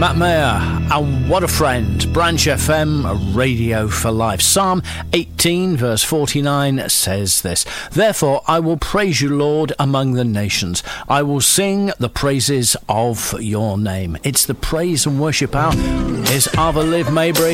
Matt Mayer, and what a friend. Branch FM, Radio for Life. Psalm 18 verse 49 says this: Therefore I will praise you, Lord, among the nations. I will sing the praises of your name. It's the praise and worship hour. Here's Ava Liv Mabry.